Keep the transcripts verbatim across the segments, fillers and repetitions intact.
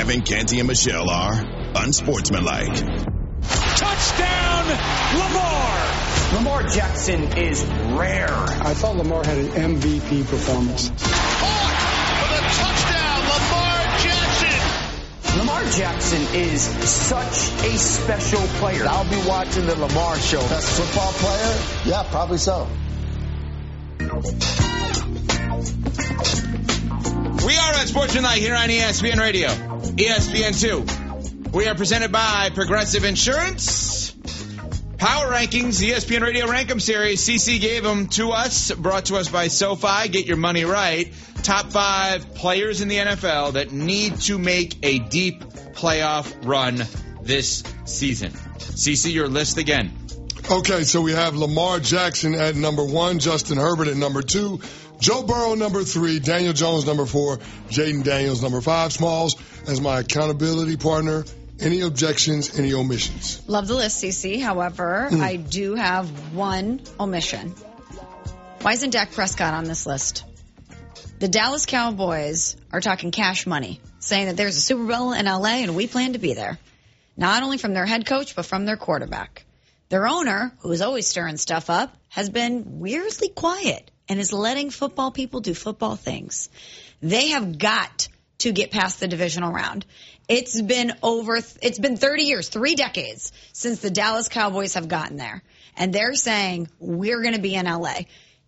Kevin, Canty, and Michelle are unsportsmanlike. Touchdown, Lamar! Lamar Jackson is rare. I thought Lamar had an M V P performance. Caught for the touchdown, Lamar Jackson! Lamar Jackson is such a special player. I'll be watching the Lamar show. Best football player? Yeah, probably so. We are on Sportsmanlike here on E S P N Radio, E S P N two. We are presented by Progressive Insurance. Power Rankings, E S P N Radio Rankum Series. C C gave them to us, brought to us by SoFi. Get your money right. Top five players in the N F L that need to make a deep playoff run this season. C C, your list again. Okay, so we have Lamar Jackson at number one, Justin Herbert at number two, Joe Burrow number three, Daniel Jones number four, Jaden Daniels number five. Smalls as my accountability partner. Any objections, any omissions? Love the list, C C. However, mm. I do have one omission. Why isn't Dak Prescott on this list? The Dallas Cowboys are talking cash money, saying that there's a Super Bowl in L A and we plan to be there. Not only from their head coach, but from their quarterback. Their owner, who is always stirring stuff up, has been weirdly quiet and is letting football people do football things. They have got to get past the divisional round. It's been over, it's been thirty years, three decades since the Dallas Cowboys have gotten there. And they're saying, we're going to be in L A.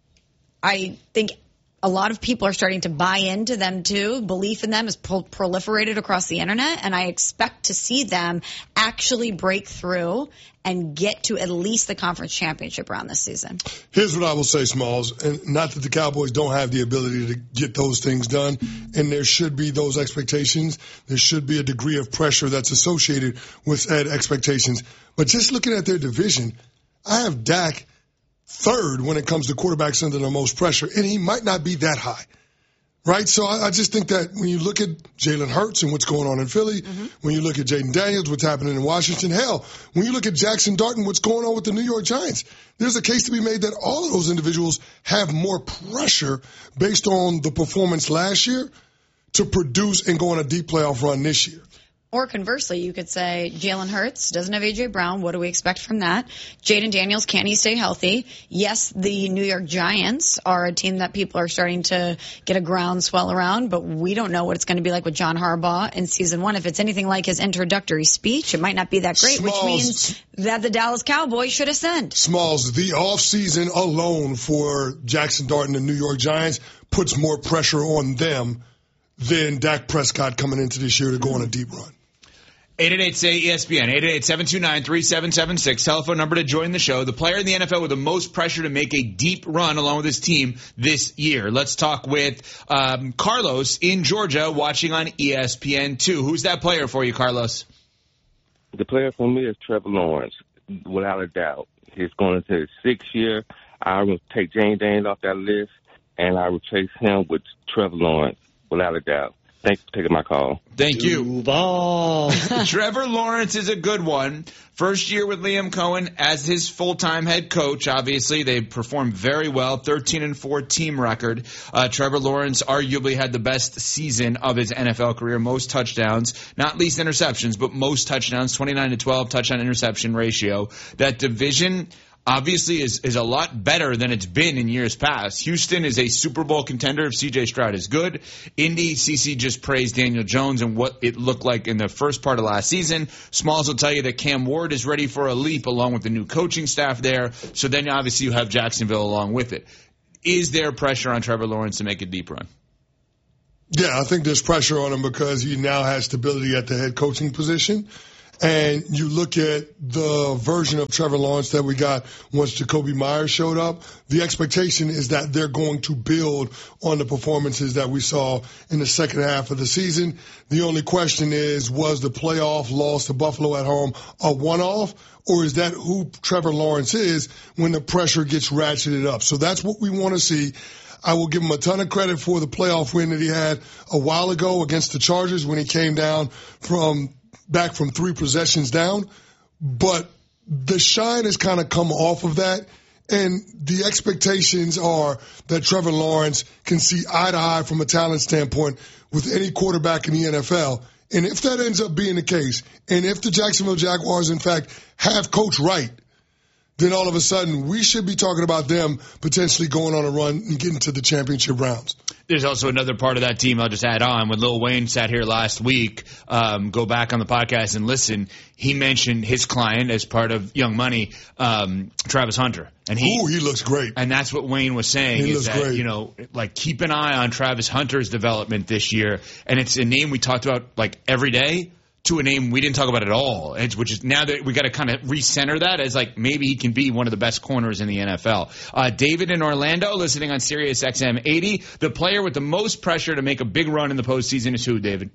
I think a lot of people are starting to buy into them too. Belief in them is pro- proliferated across the internet. And I expect to see them actually break through and get to at least the conference championship round this season. Here's what I will say, Smalls, and not that the Cowboys don't have the ability to get those things done, and there should be those expectations. There should be a degree of pressure that's associated with said expectations. But just looking at their division, I have Dak third when it comes to quarterbacks under the most pressure, and he might not be that high. Right? So I, I just think that when you look at Jalen Hurts and what's going on in Philly, mm-hmm. when you look at Jaden Daniels, what's happening in Washington, hell, when you look at Jackson Darton, what's going on with the New York Giants, there's a case to be made that all of those individuals have more pressure based on the performance last year to produce and go on a deep playoff run this year. Or conversely, you could say Jalen Hurts doesn't have A J Brown. What do we expect from that? Jaden Daniels, can he stay healthy? Yes, the New York Giants are a team that people are starting to get a groundswell around, but we don't know what it's going to be like with John Harbaugh in season one. If it's anything like his introductory speech, it might not be that great, Smalls, which means that the Dallas Cowboys should ascend. Smalls, the offseason alone for Jackson Darton and New York Giants puts more pressure on them than Dak Prescott coming into this year to go on a deep run. eight eight eight, say E S P N, eight eight eight, seven two nine, three seven seven six, telephone number to join the show. The player in the N F L with the most pressure to make a deep run along with his team this year. Let's talk with um, Carlos in Georgia watching on E S P N two. Who's that player for you, Carlos? The player for me is Trevor Lawrence, without a doubt. He's going into his sixth year. I will take Jaden Daniels off that list, and I replace him with Trevor Lawrence, without a doubt. Thanks for taking my call. Thank you. Trevor Lawrence is a good one. First year with Liam Cohen as his full-time head coach. Obviously, they performed very well. thirteen and four team record. Uh, Trevor Lawrence arguably had the best season of his N F L career. Most touchdowns, not least interceptions, but most touchdowns. twenty-nine to twelve touchdown interception ratio. That division obviously is, is a lot better than it's been in years past. Houston is a Super Bowl contender if C J Stroud is good. Indy, C C just praised Daniel Jones and what it looked like in the first part of last season. Smalls will tell you that Cam Ward is ready for a leap along with the new coaching staff there. So then obviously you have Jacksonville along with it. Is there pressure on Trevor Lawrence to make a deep run? Yeah, I think there's pressure on him because he now has stability at the head coaching position. And you look at the version of Trevor Lawrence that we got once Jacoby Myers showed up, the expectation is that they're going to build on the performances that we saw in the second half of the season. The only question is, was the playoff loss to Buffalo at home a one-off, or is that who Trevor Lawrence is when the pressure gets ratcheted up? So that's what we want to see. I will give him a ton of credit for the playoff win that he had a while ago against the Chargers when he came down from back from three possessions down, but the shine has kind of come off of that, and the expectations are that Trevor Lawrence can see eye to eye from a talent standpoint with any quarterback in the N F L, And if that ends up being the case, and if the Jacksonville Jaguars, in fact, have Coach Wright, then all of a sudden we should be talking about them potentially going on a run and getting to the championship rounds. There's also another part of that team I'll just add on. When Lil Wayne sat here last week, um, go back on the podcast and listen, he mentioned his client as part of Young Money, um, Travis Hunter. And he, Ooh, he looks great. And that's what Wayne was saying he is that, great. you know, like keep an eye on Travis Hunter's development this year. And it's a name we talked about like every day, to a name we didn't talk about at all, which is now that we got to kind of recenter that as like maybe he can be one of the best corners in the N F L. Uh, David in Orlando, listening on Sirius X M eighty. The player with the most pressure to make a big run in the postseason is who, David?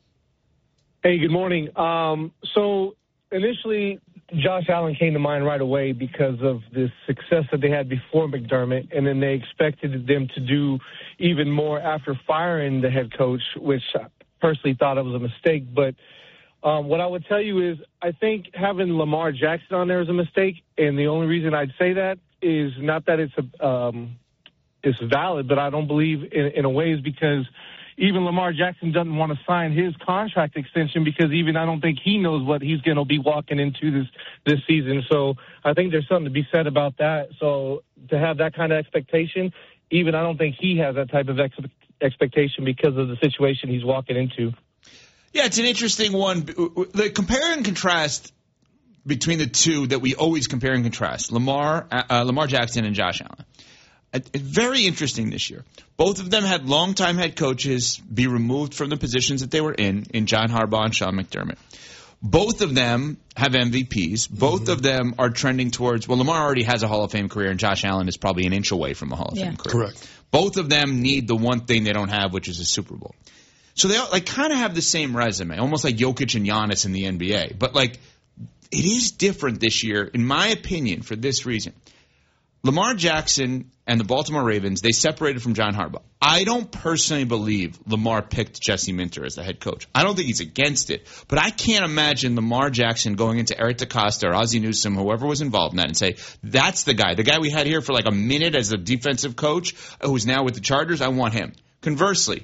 Hey, good morning. Um, so initially, Josh Allen came to mind right away because of the success that they had before McDermott, and then they expected them to do even more after firing the head coach, which I personally thought it was a mistake, but Um, what I would tell you is I think having Lamar Jackson on there is a mistake, and the only reason I'd say that is not that it's a, um, it's valid, but I don't believe in, in a way is because even Lamar Jackson doesn't want to sign his contract extension because even I don't think he knows what he's going to be walking into this, this season. So I think there's something to be said about that. So to have that kind of expectation, even I don't think he has that type of ex- expectation because of the situation he's walking into. Yeah, it's an interesting one. The compare and contrast between the two that we always compare and contrast, Lamar uh, Lamar Jackson and Josh Allen. It's very interesting this year. Both of them had longtime head coaches be removed from the positions that they were in, in John Harbaugh and Sean McDermott. Both of them have M V Ps. Both mm-hmm. of them are trending towards, well, Lamar already has a Hall of Fame career, and Josh Allen is probably an inch away from a Hall of yeah. Fame career. Correct. Both of them need the one thing they don't have, which is a Super Bowl. So they like kind of have the same resume, almost like Jokic and Giannis in the N B A. But like it is different this year, in my opinion, for this reason. Lamar Jackson and the Baltimore Ravens, they separated from John Harbaugh. I don't personally believe Lamar picked Jesse Minter as the head coach. I don't think he's against it. But I can't imagine Lamar Jackson going into Eric DeCosta or Ozzie Newsome, whoever was involved in that, and say, that's the guy. The guy we had here for like a minute as a defensive coach who's now with the Chargers, I want him. Conversely,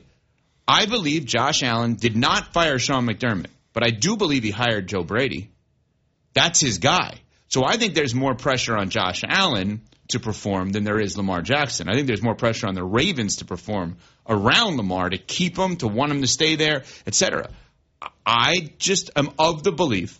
I believe Josh Allen did not fire Sean McDermott, but I do believe he hired Joe Brady. That's his guy. So I think there's more pressure on Josh Allen to perform than there is Lamar Jackson. I think there's more pressure on the Ravens to perform around Lamar, to keep him, to want him to stay there, et cetera. I just am of the belief,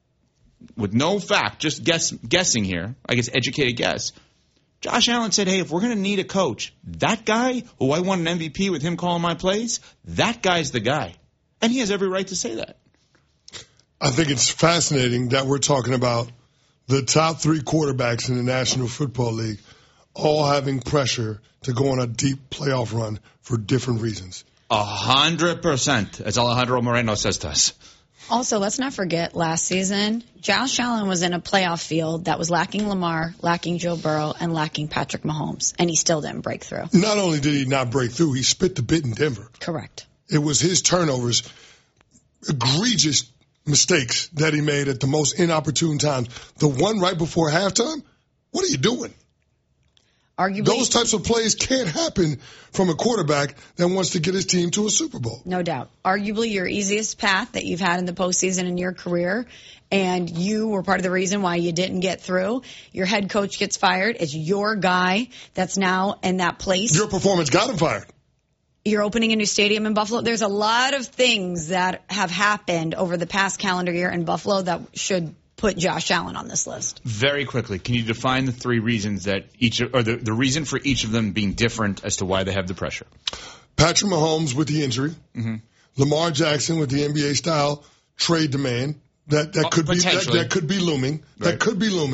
with no fact, just guess, guessing here, I guess educated guess, Josh Allen said, hey, if we're going to need a coach, that guy who I won an M V P with him calling my plays, that guy's the guy. And he has every right to say that. I think it's fascinating that we're talking about the top three quarterbacks in the National Football League all having pressure to go on a deep playoff run for different reasons. A hundred percent, as Alejandro Moreno says to us. Also, let's not forget last season, Josh Allen was in a playoff field that was lacking Lamar, lacking Joe Burrow, and lacking Patrick Mahomes, and he still didn't break through. Not only did he not break through, he spit the bit in Denver. Correct. It was his turnovers, egregious mistakes that he made at the most inopportune times. The one right before halftime, what are you doing? Arguably, those types of plays can't happen from a quarterback that wants to get his team to a Super Bowl. No doubt. Arguably your easiest path that you've had in the postseason in your career, and you were part of the reason why you didn't get through. Your head coach gets fired. It's your guy that's now in that place. Your performance got him fired. You're opening a new stadium in Buffalo. There's a lot of things that have happened over the past calendar year in Buffalo that should put Josh Allen on this list. Very quickly, can you define the three reasons that each, or the, the reason for each of them being different as to why they have the pressure? Patrick Mahomes with the injury, mm-hmm. Lamar Jackson with the N B A style trade demand that that oh, could be that, that could be looming. Right. That could be looming.